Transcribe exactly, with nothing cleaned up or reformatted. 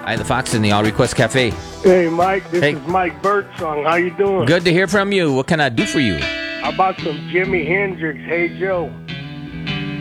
Hi, the Fox in the All Request Cafe. Hey, Mike. This Hey. is Mike Birdsong. How you doing? Good to hear from you. What can I do for you? How about some Jimi Hendrix? Hey, Joe.